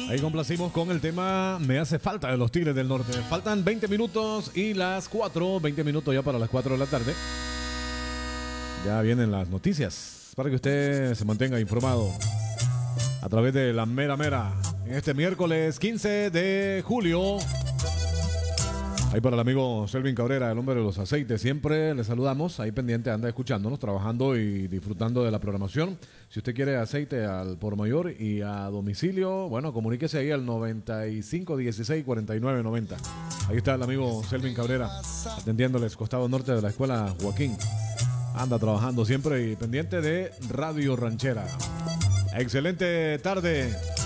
Ahí complacimos con el tema Me hace falta de los Tigres del Norte. Faltan 20 minutos y las 4, 20 minutos ya para las 4 de la tarde. Ya vienen las noticias para que usted se mantenga informado a través de la Mera Mera. En este miércoles 15 de julio. Ahí para el amigo Selvin Cabrera, el hombre de los aceites, siempre le saludamos, ahí pendiente, anda escuchándonos, trabajando y disfrutando de la programación. Si usted quiere aceite al por mayor y a domicilio, bueno, comuníquese ahí al 95 16 49 90. Ahí está el amigo Selvin Cabrera, atendiéndoles costado norte de la escuela Joaquín. Anda trabajando siempre y pendiente de Radio Ranchera. Excelente tarde.